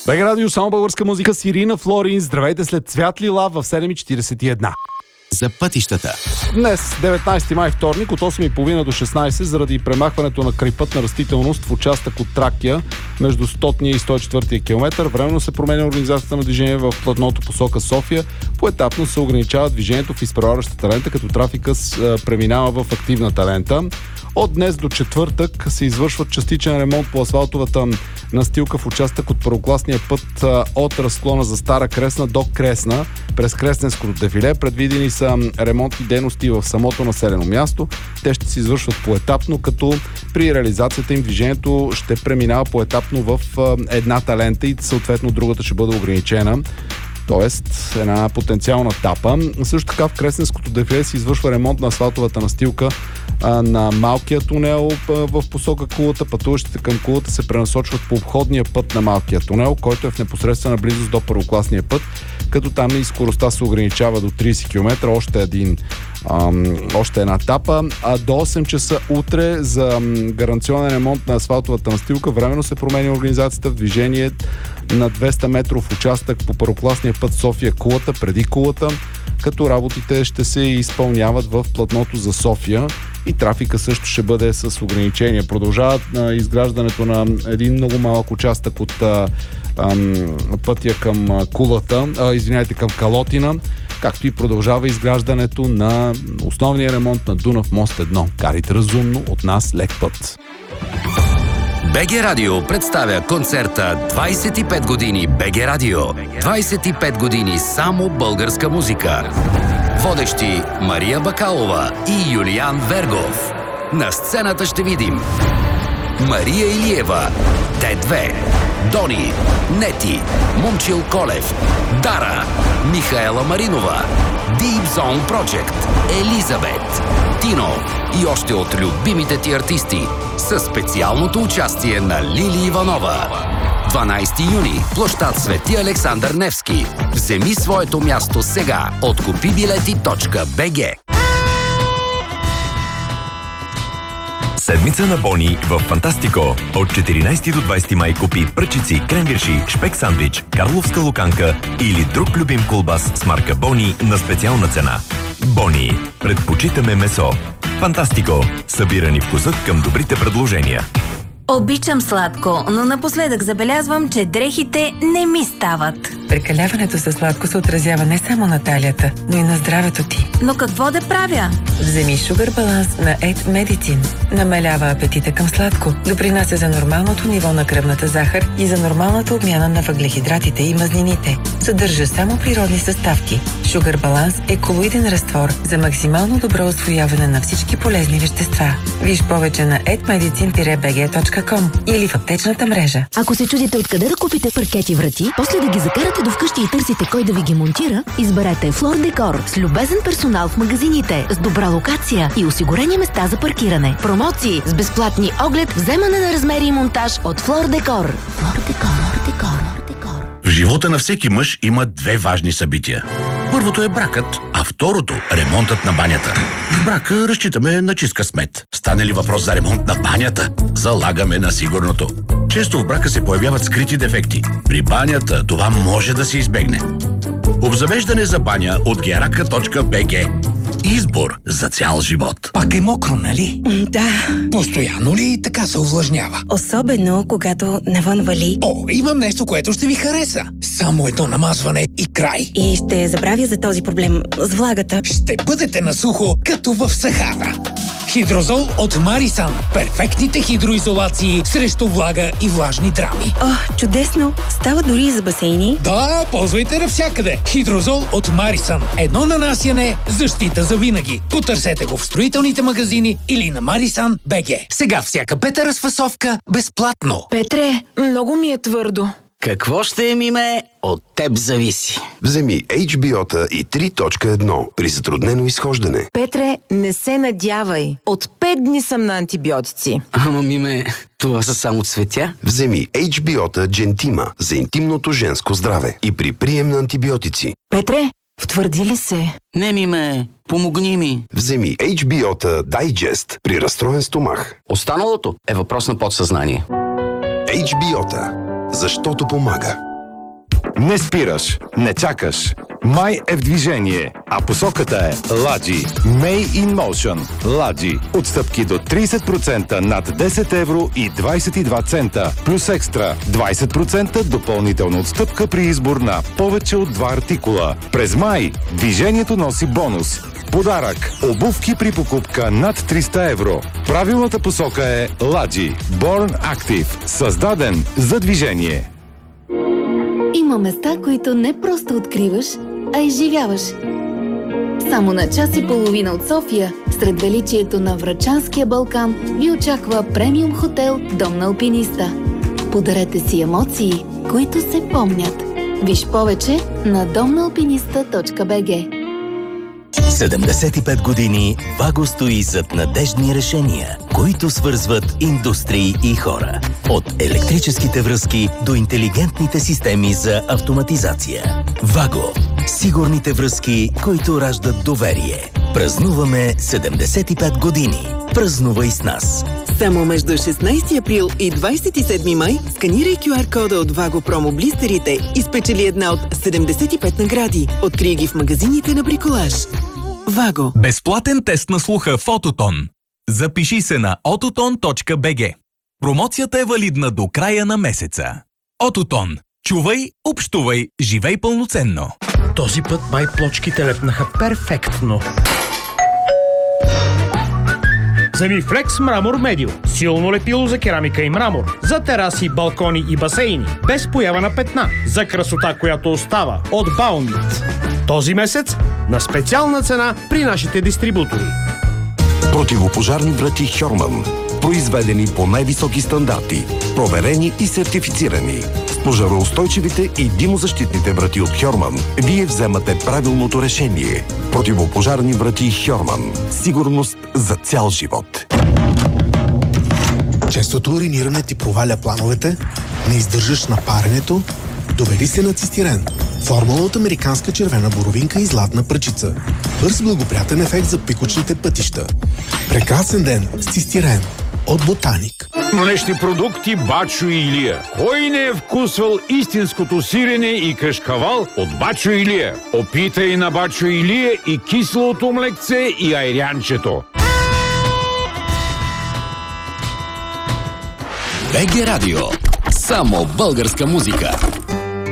БГ Радио, само българска музика с Ирина Флорин. Здравейте след Цвятли Лав в 7:41. За пътищата. Днес, 19 май, вторник, от 8:30 до 16, заради премахването на крайпътна растителност в участък от Тракия между 100-ния и 104-я километър, временно се променя организацията на движение в платното посока София. Поетапно се ограничава движението в изпреварващата лента, като трафика преминава в активната лента. От днес до четвъртък се извършва частичен ремонт по асфалтовата настилка в участък от първокласния път от разклона за Стара Кресна до Кресна през Кресненското дефиле. Предвидени са ремонтни дейности в самото населено място. Те ще се извършват поетапно, като при реализацията им движението ще преминава поетапно в едната лента и съответно другата ще бъде ограничена. Тоест, една потенциална тапа. Също така в Кресненското дефиле се извършва ремонт на асфалтовата настилка на малкия тунел в посока Кулата. Пътуващите към Кулата се пренасочват по обходния път на малкия тунел, който е в непосредствена близост до първокласния път, като там и скоростта се ограничава до 30 км. Още една тапа. А до 8 часа утре за гаранционен ремонт на асфалтовата настилка временно се променя организацията в движение на 200 метров участък по първокласния път София-Кулата, преди Кулата, като работите ще се изпълняват в платното за София и трафика също ще бъде с ограничения. Продължават изграждането на един много малък участък от пътя към Кулата, към Калотина, както и продължава изграждането на основния ремонт на Дунав мост 1. Карайте разумно, от нас лек път. БГ Радио представя концерта 25 години БГ Радио. 25 години само българска музика. Водещи Мария Бакалова и Юлиан Вергов. На сцената ще видим Мария Илиева, Т2, Дони, Нети, Момчил Колев, Дара, Михаела Маринова, Deep Zone Project, Елизабет, Тино и още от любимите ти артисти със специалното участие на Лили Иванова. 12 юни, площад Свети Александър Невски. Вземи своето място сега от kupibileti.bg. Седмица на Бони в Фантастико. От 14 до 20 май купи пръчици, кренвирши, шпек сандвич, карловска луканка или друг любим колбас с марка Бони на специална цена. Бони. Предпочитаме месо. Фантастико. Събирани вкусът към добрите предложения. Обичам сладко, но напоследък забелязвам, че дрехите не ми стават. Прекаляването със сладко се отразява не само на талията, но и на здравето ти. Но какво да правя? Вземи Sugar Balance на Ed Medicine. Намалява апетита към сладко, допринася за нормалното ниво на кръвната захар и за нормалната обмяна на въглехидратите и мазнините. Съдържа само природни съставки. Sugar Balance е колоиден разтвор за максимално добро усвояване на всички полезни вещества. Виж повече на edmedicine-bg.com или в аптечната мрежа. Ако се чудите откъде да купите паркети врати, после да ги закарате до вкъщи и търсите кой да ви ги монтира, изберете Флор Декор с любезен персонал в магазините, с добра локация и осигурени места за паркиране. Промоции с безплатни оглед, вземане на размери и монтаж от Флор Декор. Флор Декор. В живота на всеки мъж има две важни събития. Първото е бракът, а второто – ремонтът на банята. В брака разчитаме на чист късмет. Стане ли въпрос за ремонт на банята, залагаме на сигурното. Често в брака се появяват скрити дефекти. При банята това може да се избегне. Обзавеждане за баня от geraka.bg. Избор за цял живот. Пак е мокро, нали? Да. Постоянно ли така се увлажнява? Особено, когато навън вали. О, имам нещо, което ще ви хареса. Само едно намазване и край. И ще забравя за този проблем с влагата. Ще бъдете на сухо, като в Сахара. Хидрозол от Марисан. Перфектните хидроизолации срещу влага и влажни драми. О, чудесно! Става дори и за басейни. Да, ползвайте навсякъде. Хидрозол от Марисан. Едно нанасяне, защита за винаги. Потърсете го в строителните магазини или на Marisan.bg. Сега всяка пета разфасовка безплатно. Петре, много ми е твърдо. Какво ще е, миме? От теб зависи. Вземи HBO-та и 3.1 при затруднено изхождане. Петре, не се надявай. От 5 дни съм на антибиотици. Ама, миме, това са само цветя. Вземи HBO-та Gentima за интимното женско здраве и при прием на антибиотици. Петре, втвърди ли се? Не, миме, помогни ми. Вземи HBO-та Digest при разстроен стомах. Останалото е въпрос на подсъзнание. HBO-та. Защото помага. Не спираш, не чакаш. Май е в движение, а посоката е Ладжи. May in Motion. Ладжи. Отстъпки до 30% над 10 евро и 22 цента. Плюс екстра 20% допълнителна отстъпка при избор на повече от 2 артикула. През май движението носи бонус. Подарък. Обувки при покупка над 300 евро. Правилната посока е Ладжи. Born Active. Създаден за движение. Има места, които не просто откриваш, а изживяваш. Само на час и половина от София, сред величието на Врачанския Балкан, ви очаква премиум хотел Дом на алпиниста. Подарете си емоции, които се помнят. Виж повече на domnaalpinista.bg. 75 години Ваго стои зад надеждни решения, които свързват индустрии и хора. От електрическите връзки до интелигентните системи за автоматизация. Ваго. Сигурните връзки, които раждат доверие. Празнуваме 75 години. Празнувай с нас. Само между 16 април и 27 май сканирай QR-кода от Vago промо блистерите и спечели една от 75 награди. Открий ги в магазините на Бриколаж. Vago. Безплатен тест на слуха в Ототон. Запиши се на ototon.bg. Промоцията е валидна до края на месеца. Ототон. Чувай, общувай, живей пълноценно. Този път май плочките лепнаха перфектно. Земифлекс Мрамор Медио. Силно лепило за керамика и мрамор. За тераси, балкони и басейни. Без поява на петна. За красота, която остава. От Баунит. Този месец на специална цена при нашите дистрибутори. Противопожарни врати Хьорман. Произведени по най-високи стандарти. Проверени и сертифицирани. С пожароустойчивите и димозащитните врати от Хьорман вие вземате правилното решение. Противопожарни врати Хьорман. Сигурност за цял живот. Честото уриниране ти проваля плановете, не издържаш на паренето, довери се на цистирен. Формула от американска червена боровинка и златна пръчица. Бърз благоприятен ефект за пикочните пътища. Прекрасен ден с цистирен от Ботаник. Млечни продукти Бачо Илия. Кой не е вкусвал истинското сирене и кашкавал от Бачо Илия? Опитай на Бачо Илия и киселото млекце и айрянчето. БГ Радио. Само българска музика.